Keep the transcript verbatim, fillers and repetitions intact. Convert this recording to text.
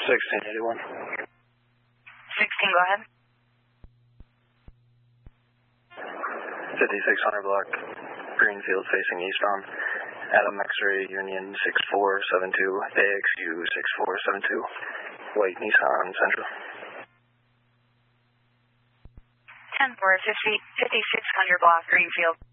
sixteen eighty-one. sixteen, go ahead. fifty-six hundred block, Greenfield facing eastbound. Adam X-ray Union six four seven two, A X U six four seven two, white Nissan Central. ten four, fifty, fifty-six hundred block, Greenfield.